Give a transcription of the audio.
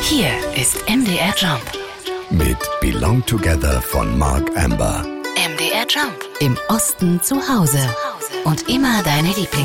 Hier ist MDR Jump. Mit Belong Together von Mark Amber. MDR Jump. Im Osten zu Hause. Und immer deine Lieblings